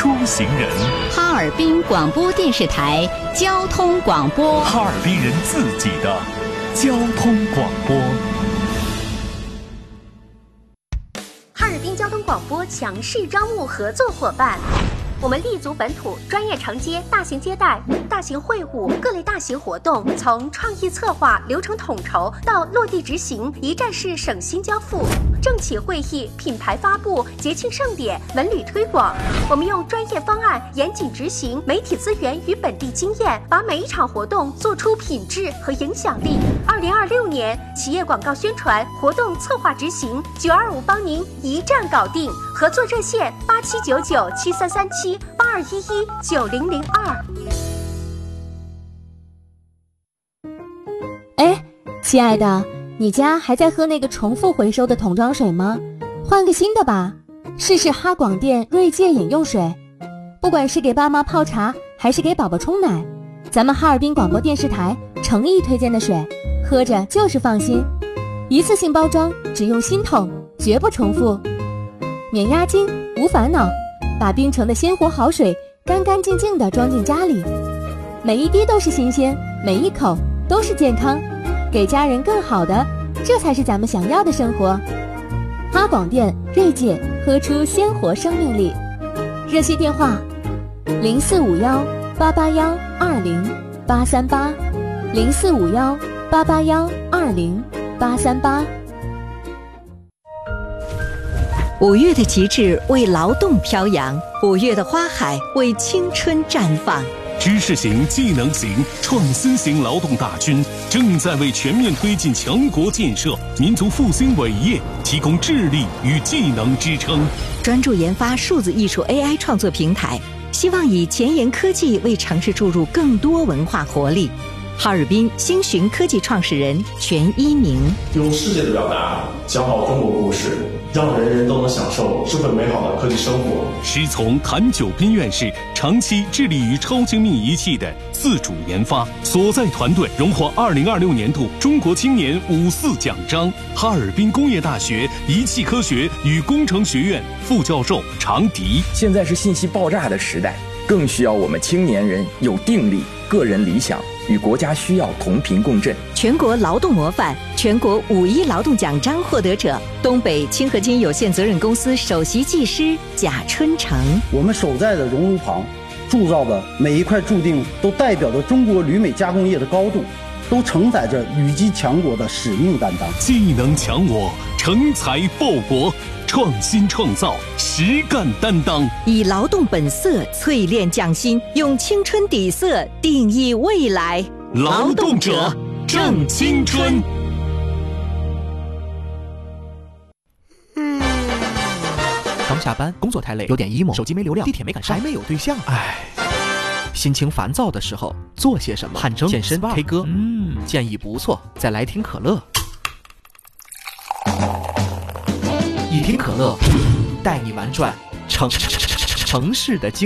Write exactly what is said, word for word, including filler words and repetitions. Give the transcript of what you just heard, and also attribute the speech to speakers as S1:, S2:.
S1: 出行人。
S2: 哈尔滨广播电视台交通广播，
S1: 哈尔滨人自己的交通广播。
S3: 哈尔滨交通广播强势招募合作伙伴。我们立足本土，专业承接大型接待、大型会晤、各类大型活动，从创意策划、流程统筹到落地执行，一站式省心交付。政企会议、品牌发布、节庆盛典、文旅推广，我们用专业方案严谨执行，媒体资源与本地经验，把每一场活动做出品质和影响力。二零二六年企业广告宣传、活动策划执行，九二五帮您一站搞定。合作热线八七九九七三三七八二一一九零零二。
S4: 哎，亲爱的，你家还在喝那个重复回收的桶装水吗？换个新的吧，试试哈广电锐界饮用水。不管是给爸妈泡茶，还是给宝宝冲奶，咱们哈尔滨广播电视台诚意推荐的水，喝着就是放心。一次性包装，只用新桶，绝不重复。免押金，无烦恼，把冰城的鲜活好水干干净净地装进家里，每一滴都是新鲜，每一口都是健康，给家人更好的，这才是咱们想要的生活。哈广电锐界，喝出鲜活生命力。热线电话零四五幺八八幺二零八三八，零四五幺八八幺二零八三八。
S5: 五月的极致为劳动飘扬，五月的花海为青春绽放。
S1: 知识型、技能型、创新型劳动大军正在为全面推进强国建设、民族复兴伟业提供智力与技能支撑。
S5: 专注研发数字艺术 A I 创作平台，希望以前沿科技为城市注入更多文化活力。哈尔滨星寻科技创始人全一鸣，
S6: 用世界的表达讲好中国故事，让人人都能享受这份美好的科技生活。
S1: 师从谭九斌院士长期致力于超精密仪器的自主研发，所在团队荣获二零二六年度中国青年五四奖章。哈尔滨工业大学仪器科学与工程学院副教授常迪，
S7: 现在是信息爆炸的时代，更需要我们青年人有定力、个人理想与国家需要同频共振。
S5: 全国劳动模范、全国五一劳动奖章获得者，东北清合金有限责任公司首席技师贾春成。
S8: 我们守在的熔炉旁铸造的每一块铸锭，都代表着中国铝镁加工业的高度，都承载着铝基强国的使命担当。
S1: 技能强我，成才报国，创新创造，实干担当，
S5: 以劳动本色淬炼匠心，用青春底色定义未来。
S1: 劳动者正青春。
S9: 刚下班，工作太累，有点 emo， 手机没流量，地铁没赶上，还没有对象，唉。心情烦躁的时候做些什么？汗蒸、健身、K 歌，嗯，建议不错。再来听可乐，一听可乐，带你玩转城城市的经。